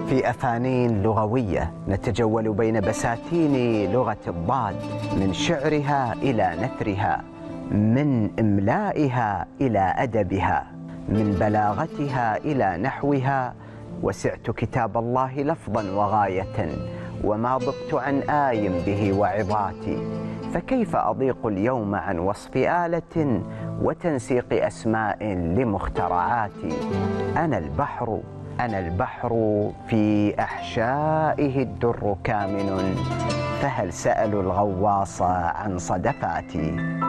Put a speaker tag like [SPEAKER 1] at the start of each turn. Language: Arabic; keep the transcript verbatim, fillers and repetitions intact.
[SPEAKER 1] في أفانين لغوية نتجول بين بساتين لغة الضاد، من شعرها إلى نثرها، من إملائها إلى أدبها، من بلاغتها إلى نحوها. وسعت كتاب الله لفظا وغاية، وما ضقت عن آي به وعظاتي. فكيف أضيق اليوم عن وصف آلة وتنسيق أسماء لمخترعاتي؟ أنا البحر أنا البحر في أحشائه الدر كامن، فهل سألوا الغواص عن صدفاتي؟